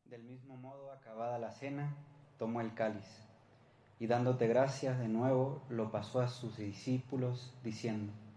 Del mismo modo, acabada la cena, tomó el cáliz y dándote gracias de nuevo, lo pasó a sus discípulos, diciendo: